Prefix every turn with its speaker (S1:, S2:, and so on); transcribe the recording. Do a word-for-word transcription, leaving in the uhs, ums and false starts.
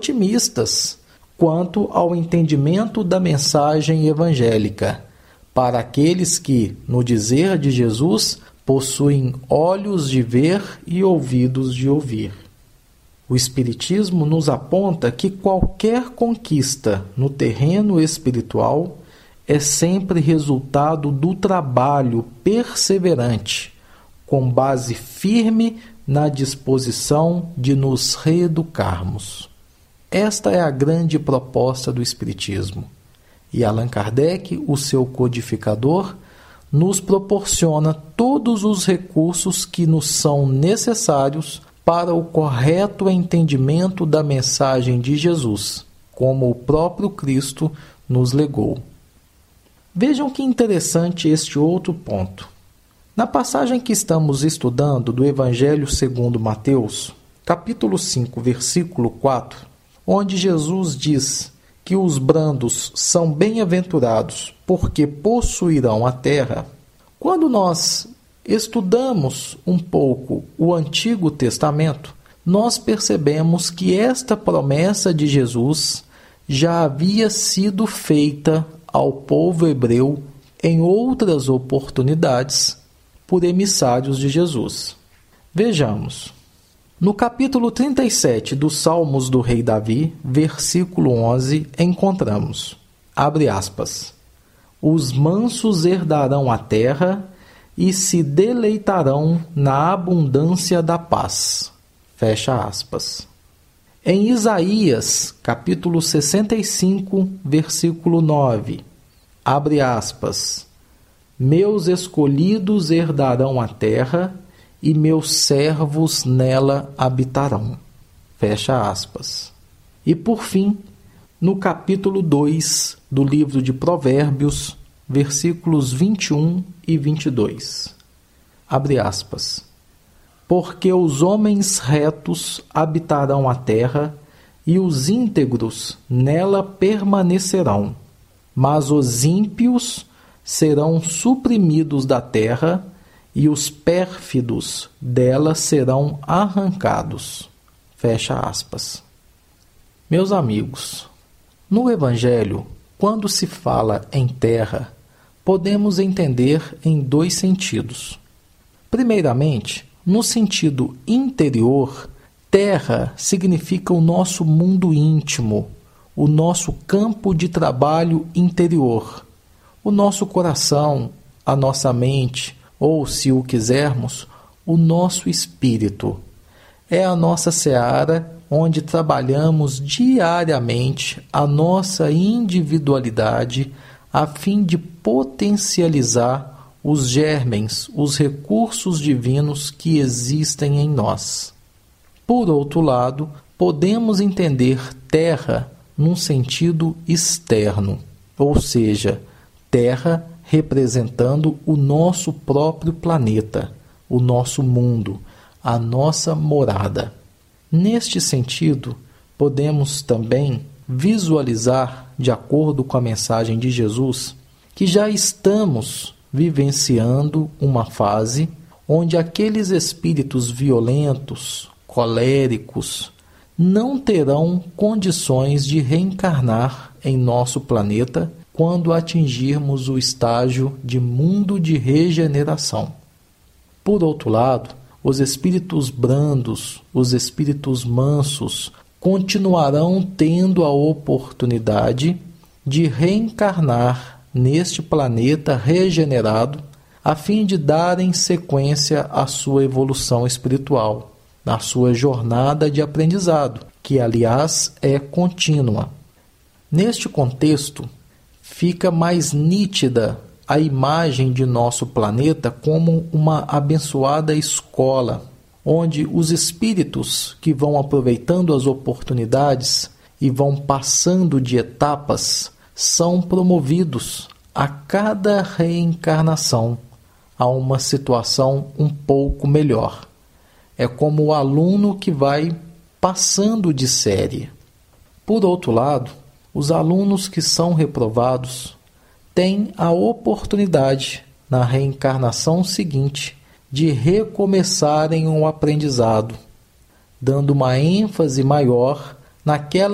S1: otimistas quanto ao entendimento da mensagem evangélica, para aqueles que, no dizer de Jesus, possuem olhos de ver e ouvidos de ouvir. O Espiritismo nos aponta que qualquer conquista no terreno espiritual é sempre resultado do trabalho perseverante, com base firme na disposição de nos reeducarmos. Esta é a grande proposta do Espiritismo. E Allan Kardec, o seu codificador, nos proporciona todos os recursos que nos são necessários para o correto entendimento da mensagem de Jesus, como o próprio Cristo nos legou. Vejam que interessante este outro ponto. Na passagem que estamos estudando do Evangelho segundo Mateus, capítulo cinco, versículo quatro, onde Jesus diz que os brandos são bem-aventurados porque possuirão a terra, quando nós estudamos um pouco o Antigo Testamento, nós percebemos que esta promessa de Jesus já havia sido feita ao povo hebreu em outras oportunidades por emissários de Jesus. Vejamos. No capítulo trinta e sete dos Salmos do Rei Davi, versículo onze, encontramos, abre aspas, os mansos herdarão a terra e se deleitarão na abundância da paz. Fecha aspas. Em Isaías, capítulo sessenta e cinco, versículo nove, abre aspas, meus escolhidos herdarão a terra e meus servos nela habitarão. Fecha aspas. E por fim, no capítulo dois do livro de Provérbios, versículos vinte e um e vinte e dois. Abre aspas. Porque os homens retos habitarão a terra e os íntegros nela permanecerão, mas os ímpios serão suprimidos da terra e os pérfidos dela serão arrancados. Fecha aspas. Meus amigos, no Evangelho, quando se fala em terra, podemos entender em dois sentidos. Primeiramente, no sentido interior, terra significa o nosso mundo íntimo, o nosso campo de trabalho interior, o nosso coração, a nossa mente, ou, se o quisermos, o nosso espírito. É a nossa seara onde trabalhamos diariamente a nossa individualidade a fim de potencializar os germens, os recursos divinos que existem em nós. Por outro lado, podemos entender terra num sentido externo, ou seja, terra representando o nosso próprio planeta, o nosso mundo, a nossa morada. Neste sentido, podemos também visualizar, de acordo com a mensagem de Jesus, que já estamos vivenciando uma fase onde aqueles espíritos violentos, coléricos, não terão condições de reencarnar em nosso planeta quando atingirmos o estágio de mundo de regeneração. Por outro lado, os espíritos brandos, os espíritos mansos, continuarão tendo a oportunidade de reencarnar neste planeta regenerado, a fim de darem sequência à sua evolução espiritual, na sua jornada de aprendizado, que, aliás, é contínua. Neste contexto, fica mais nítida a imagem de nosso planeta como uma abençoada escola, onde os espíritos que vão aproveitando as oportunidades e vão passando de etapas são promovidos a cada reencarnação a uma situação um pouco melhor. É como o aluno que vai passando de série. Por outro lado, os alunos que são reprovados têm a oportunidade, na reencarnação seguinte, de recomeçarem um aprendizado, dando uma ênfase maior naquela